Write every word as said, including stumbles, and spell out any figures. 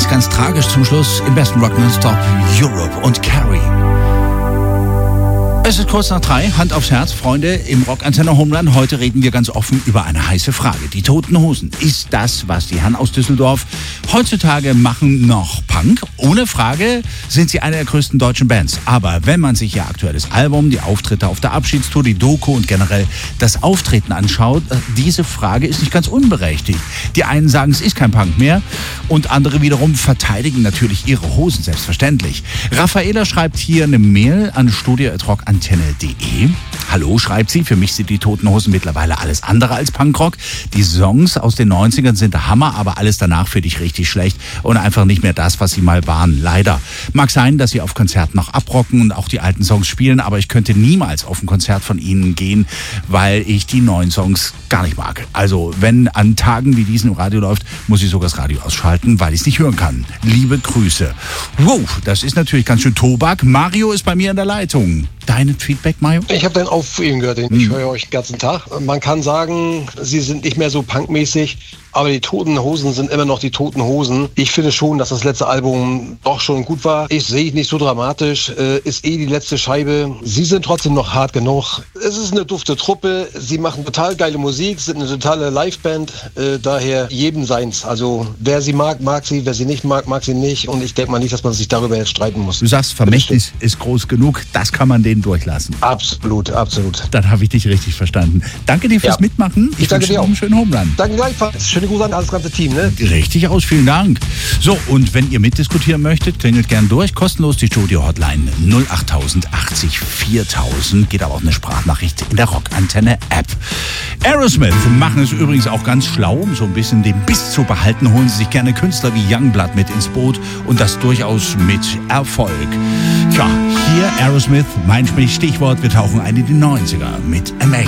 ganz tragisch zum Schluss im besten Rock Nonstop Europe und Carrie. Es ist kurz nach drei, Hand aufs Herz, Freunde, im Rockantenne Homeland. Heute reden wir ganz offen über eine heiße Frage. Die Toten Hosen. Ist das, was die Herren aus Düsseldorf heutzutage machen, noch Punk? Ohne Frage sind sie eine der größten deutschen Bands. Aber wenn man sich ihr aktuelles Album, die Auftritte auf der Abschiedstour, die Doku und generell das Auftreten anschaut, diese Frage ist nicht ganz unberechtigt. Die einen sagen, es ist kein Punk mehr und andere wiederum verteidigen natürlich ihre Hosen, selbstverständlich. Raffaela schreibt hier eine Mail an studio at rockantenne punkt de. Hallo, schreibt sie, für mich sind die Toten Hosen mittlerweile alles andere als Punkrock. Die Songs aus den neunzigern sind der Hammer, aber alles danach finde ich richtig schlecht und einfach nicht mehr das, was sie mal waren, leider. Mag sein, dass sie auf Konzerten noch abrocken und auch die alten Songs spielen, aber ich könnte niemals auf ein Konzert von ihnen gehen, weil ich die neuen Songs gar nicht mag. Also, wenn an Tagen wie diesen im Radio läuft, muss ich sogar das Radio ausschalten, weil ich es nicht hören kann. Liebe Grüße. Wow, das ist natürlich ganz schön Tobak. Mario ist bei mir in der Leitung. Dein Feedback, Mario? Ich habe dein Aufregen gehört, ich hm. höre euch den ganzen Tag. Man kann sagen, sie sind nicht mehr so punkmäßig, aber die Toten Hosen sind immer noch die Toten Hosen. Ich finde schon, dass das letzte Album doch schon gut war. Ich sehe ich nicht so dramatisch. Äh, ist eh die letzte Scheibe. Sie sind trotzdem noch hart genug. Es ist eine dufte Truppe. Sie machen total geile Musik, sind eine totale Liveband. Äh, daher jedem seins. Also wer sie mag, mag sie. Wer sie nicht mag, mag sie nicht. Und ich denke mal nicht, dass man sich darüber jetzt streiten muss. Du sagst, Vermächtnis ist groß genug. Das kann man denen durchlassen. Absolut, absolut. Dann habe ich dich richtig verstanden. Danke dir fürs ja. Mitmachen. Ich, ich danke dir auch. Einen schönen Homerun. Danke gleichfalls. Schöne Grüße an das ganze Team, ne? Richtig aus, vielen Dank. So, und wenn ihr mitdiskutieren möchtet, klingelt gern durch. Kostenlos die Studio-Hotline null acht null null achtzig viertausend. Geht aber auch eine Sprachnachricht in der Rockantenne-App. Aerosmith machen es übrigens auch ganz schlau, um so ein bisschen den Biss zu behalten, holen sie sich gerne Künstler wie Youngblood mit ins Boot und das durchaus mit Erfolg. Tja, hier Aerosmith, mein Stichwort, wir tauchen ein in die neunziger mit Amazing.